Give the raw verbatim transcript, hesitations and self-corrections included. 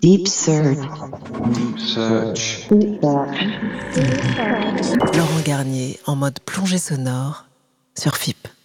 Deep Search. Deep Search. Deep Search. Laurent Garnier en mode plongée sonore sur F I P.